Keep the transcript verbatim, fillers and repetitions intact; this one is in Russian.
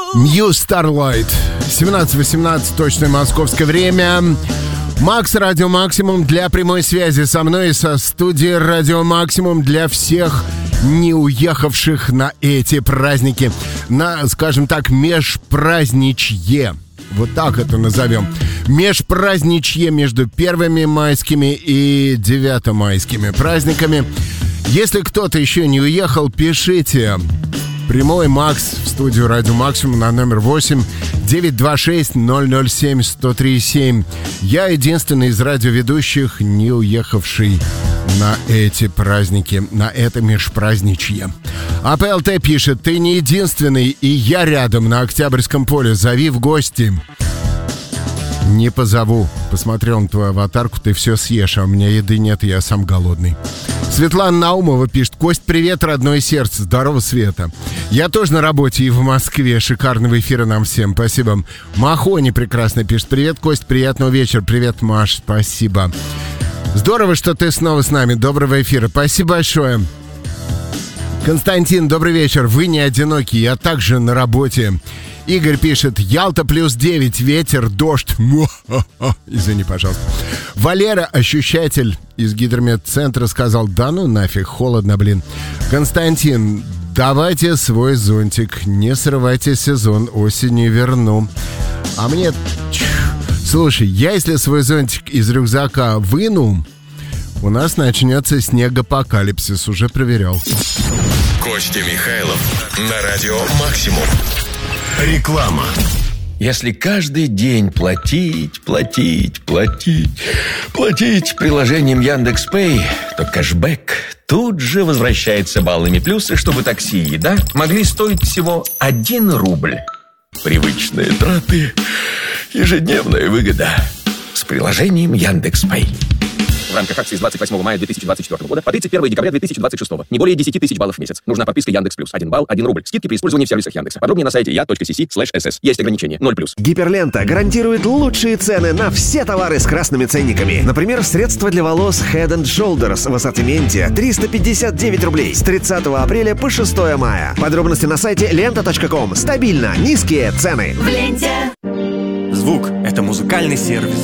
New Starlight. семнадцать восемнадцать, точное московское время. Макс, Радио Максимум для прямой связи со мной и со студией Радио Максимум для всех не уехавших на эти праздники. На, скажем так, межпраздничье. Вот так это назовем. Межпраздничье между первыми майскими и девятомайскими праздниками. Если кто-то еще не уехал, пишите. Прямой Макс в студию Радио Максимум на номер восемь девятьсот двадцать шесть ноль ноль семь сто три семь. Я единственный из радиоведущих, не уехавший на эти праздники, на это межпраздничье. АПЛТ пишет: ты не единственный, и я рядом на Октябрьском поле. Зови в гости. Не позову. Посмотрел на твою аватарку, ты все съешь, а у меня еды нет, я сам голодный. Светлана Наумова пишет: Кость, привет, родное сердце. Здорово, Света. Я тоже на работе и в Москве. Шикарного эфира нам всем. Спасибо. Махони прекрасно пишет: привет, Кость, приятного вечера. Привет, Маш, спасибо. Здорово, что ты снова с нами. Доброго эфира. Спасибо большое. Константин, добрый вечер. Вы не одиноки, я также на работе. Игорь пишет: Ялта плюс девять, ветер, дождь. Извини, пожалуйста. Валера, ощущатель из гидрометцентра, сказал: да ну нафиг, холодно, блин. Константин: давайте свой зонтик, не срывайте сезон, осенью верну. А мне... Слушай, я если свой зонтик из рюкзака выну, у нас начнется снегопокалипсис, уже проверял. Костя Михайлов на Радио Максимум. Реклама. Если каждый день платить, платить, платить, платить приложением Яндекс.Пэй, то кэшбэк тут же возвращается баллами плюсы, чтобы такси и еда могли стоить всего один рубль. Привычные траты, ежедневная выгода с приложением Яндекс.Пэй. В рамках акции с двадцать восьмого мая две тысячи двадцать четвёртого года по тридцать первого декабря две тысячи двадцать шестого. Не более десять тысяч баллов в месяц. Нужна подписка Яндекс Плюс. один балл, один рубль. Скидки при использовании в сервисах Яндекса. Подробнее на сайте я.cc слэш эс эс. Есть ограничения. ноль плюс. Гиперлента гарантирует лучшие цены на все товары с красными ценниками. Например, средства для волос Head энд Shoulders в ассортименте триста пятьдесят девять рублей с тридцатого апреля по шестого мая. Подробности на сайте лента точка ком. Стабильно низкие цены. В ленте. Звук — это музыкальный сервис.